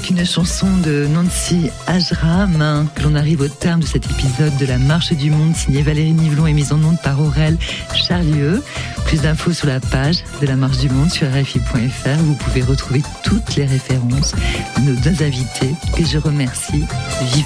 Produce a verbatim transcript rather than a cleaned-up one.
avec une chanson de Nancy Ajram que l'on arrive au terme de cet épisode de la Marche du Monde signée Valérie Nivelon et mise en onde par Aurel Charlieu. Plus d'infos sur la page de la Marche du Monde sur R F I point F R. Vous pouvez retrouver toutes les références de nos deux invités que je remercie vivement.